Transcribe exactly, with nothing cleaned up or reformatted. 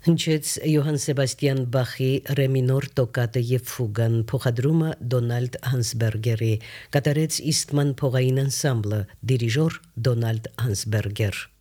Հնչեց Յոհան Սեբաստիան Բախի Ռեմինոր տոկատը եւ ֆուգան փոխադրումը Դոնալդ Հանսբերգերի կատարեց Իստման փողային անսամբլը դիրիժոր Դոնալդ Հանսբերգեր